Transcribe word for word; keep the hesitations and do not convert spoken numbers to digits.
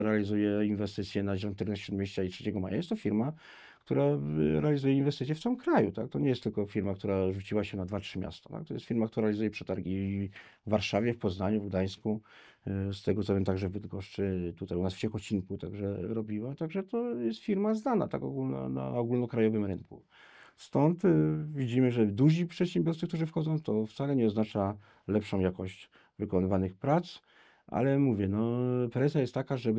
realizuje inwestycje na Zielone Śródmieścia i trzeciego Maja. Jest to firma, która y, realizuje inwestycje w całym kraju, tak? To nie jest tylko firma, która rzuciła się na dwa trzy miasta, tak? To jest firma, która realizuje przetargi w Warszawie, w Poznaniu, w Gdańsku, y, z tego co wiem także w Bydgoszczy, tutaj u nas w Ciechocinku także robiła, także to jest firma znana tak ogólno, na ogólnokrajowym rynku. Stąd y, widzimy, że duzi przedsiębiorcy, którzy wchodzą, to wcale nie oznacza lepszą jakość wykonywanych prac, ale mówię, no presja jest taka, żeby